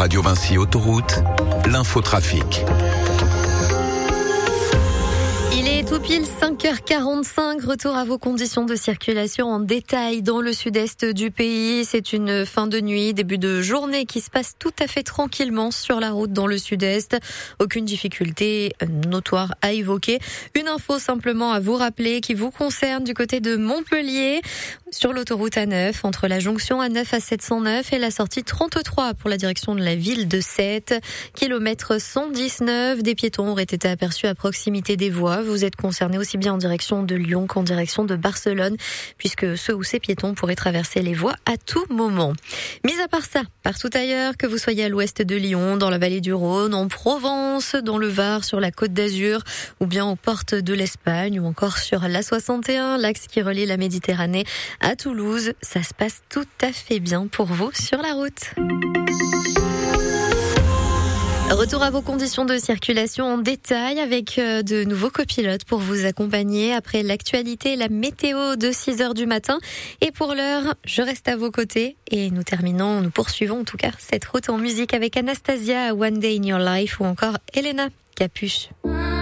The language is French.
Radio Vinci Autoroute, l'infotrafic. Il est tout pile 5h45. Retour à vos conditions de circulation en détail dans le sud-est du pays. C'est une fin de nuit, début de journée qui se passe tout à fait tranquillement sur la route dans le sud-est. Aucune difficulté notoire à évoquer. Une info simplement à vous rappeler qui vous concerne du côté de Montpellier. Sur l'autoroute A9, entre la jonction A9 à 709 et la sortie 33 pour la direction de la ville de Sète. Kilomètre 119, des piétons auraient été aperçus à proximité des voies. Vous êtes concernés aussi bien en direction de Lyon qu'en direction de Barcelone, puisque ceux ou ces piétons pourraient traverser les voies à tout moment. Mis à part ça, partout ailleurs, que vous soyez à l'ouest de Lyon, dans la vallée du Rhône, en Provence, dans le Var, sur la Côte d'Azur, ou bien aux portes de l'Espagne, ou encore sur l'A61, l'axe qui relie la Méditerranée à Toulouse, ça se passe tout à fait bien pour vous sur la route. Retour à vos conditions de circulation en détail avec de nouveaux copilotes pour vous accompagner après l'actualité et la météo de 6h du matin. Et pour l'heure, je reste à vos côtés et nous poursuivons en tout cas cette route en musique avec Anastasia, One Day in Your Life ou encore Elena Capuche.